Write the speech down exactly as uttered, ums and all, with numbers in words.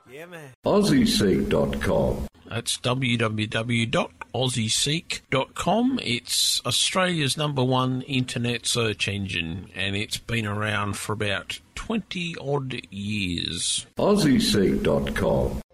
Yeah, man. Aussie Seek dot com. That's w w w dot aussie seek dot com. It's Australia's number one internet search engine, and it's been around for about twenty odd years. Aussie Seek dot com.